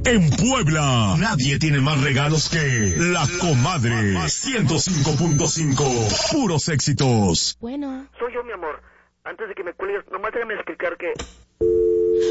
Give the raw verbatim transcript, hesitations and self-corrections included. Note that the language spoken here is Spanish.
en Puebla. Nadie tiene más regalos que La Comadre. ciento cinco punto cinco. Puros éxitos. Bueno. Soy yo, mi amor. Antes de que me cuelgues, nomás déjame explicar que